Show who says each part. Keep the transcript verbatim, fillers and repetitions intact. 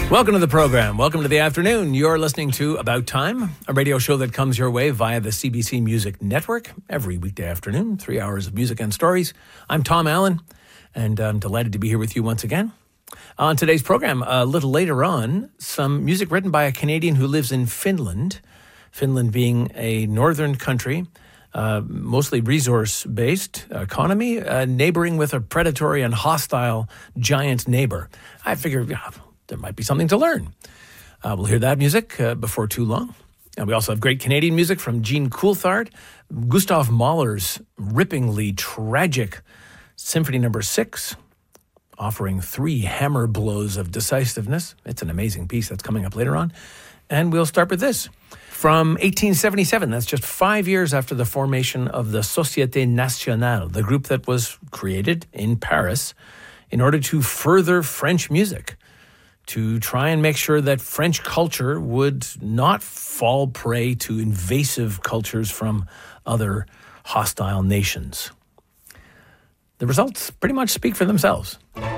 Speaker 1: Welcome to the program. Welcome to the afternoon. You're listening to About Time, a radio show that comes your way via the C B C Music Network every weekday afternoon, three hours of music and stories. I'm Tom Allen, and I'm delighted to be here with you once again. On today's program, a little later on, some music written by a Canadian who lives in Finland, Finland being a northern country, uh, mostly resource-based economy, uh, neighboring with a predatory and hostile giant neighbor. I figured, yeah, there might be something to learn. Uh, we'll hear that music uh, before too long. And we also have great Canadian music from Jean Coulthard, Gustav Mahler's ripplingly tragic Symphony Number Six, offering three hammer blows of decisiveness. It's an amazing piece that's coming up later on. And we'll start with this. From eighteen seventy-seven, that's just five years after the formation of the Société Nationale, the group that was created in Paris in order to further French music, to try and make sure that French culture would not fall prey to invasive cultures from other hostile nations. The results pretty much speak for themselves.